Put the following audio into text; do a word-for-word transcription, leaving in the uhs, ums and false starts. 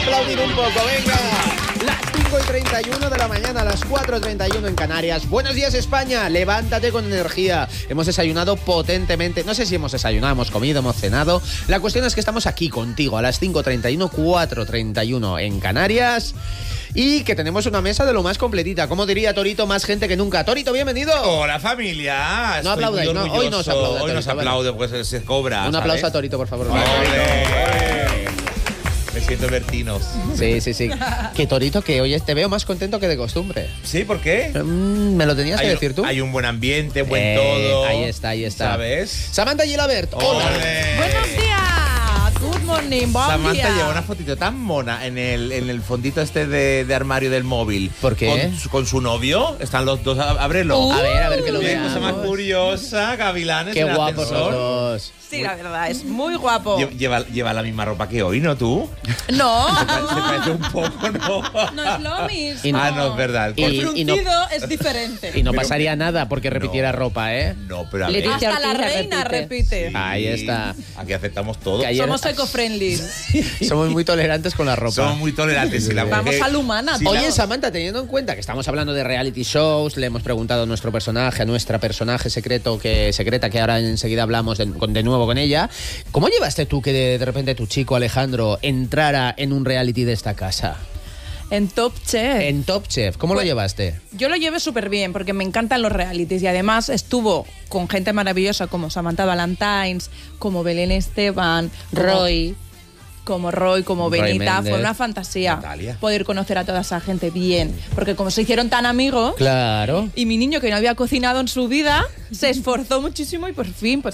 aplaudir un poco, venga. Las cinco y treinta y uno de la mañana, las cuatro y treinta y uno en Canarias. Buenos días, España. Levántate con energía. Hemos desayunado potentemente. No sé si hemos desayunado, hemos comido, hemos cenado. La cuestión es que estamos aquí contigo a las cinco y treinta y uno, cuatro y treinta y uno en Canarias. Y que tenemos una mesa de lo más completita. Como diría Torito, más gente que nunca. Torito, bienvenido. Hola, familia. No aplaudáis, no, hoy no se aplaude. Hoy no se aplaude, pues se cobra. Un ¿sabes? aplauso a Torito, por favor. ¡Ole! Me siento Bertinos. Sí, sí, sí. Que Torito, que hoy te veo más contento que de costumbre. ¿Sí? ¿Por qué? Mm, ¿Me lo tenías Hay que un- decir tú? Hay un buen ambiente, buen Eh, todo. Ahí está, ahí está. ¿Sabes? Samantha Gilabert, hola. ¡Ole! Buenos días. Good morning. Bon Samantha día. lleva una fotito tan mona en el, en el fondito este de, de armario del móvil. ¿Por qué? Con, su- con su novio. Están los dos. á- Ábrelo. Uh, A ver, a ver que lo Qué veamos. cosa más curiosa, gavilanes. Qué en el guapos los ascensor. dos. Sí, la verdad, es muy guapo. Lle- Lleva, lleva la misma ropa que hoy, ¿no tú? No, Se parece un poco, ¿no? no es lo mismo. Y no- Ah, no, es verdad. Y- El y no- fruncido es diferente. Y no Pero- pasaría nada porque repitiera No. ropa, ¿eh? No, pero a ver. Leticia Hasta la Ortiz reina repite. repite. Ahí está. Aquí aceptamos todo. Que ayer- Somos eco-friendly. Somos muy tolerantes con la ropa. Somos muy tolerantes. Si la Vamos mujer- a la humana, si todo. la- Oye, Samantha, teniendo en cuenta que estamos hablando de reality shows, le hemos preguntado a nuestro personaje, a nuestra personaje secreto que secreta, que ahora enseguida hablamos de, con- de nuevo con ella, ¿cómo llevaste tú que de, de repente tu chico Alejandro entrara en un reality de esta casa? En Top Chef. En Top Chef, ¿cómo lo Pues- llevaste? Yo lo llevé súper bien porque me encantan los realities y además estuvo con gente maravillosa como Samantha Valentines, como Belén Esteban, como- Roy. como Roy, como Roy Benita. Méndez. Fue una fantasía Natalia. poder conocer a toda esa gente bien. Porque como se hicieron tan amigos Claro. y mi niño que no había cocinado en su vida se esforzó muchísimo y por fin pues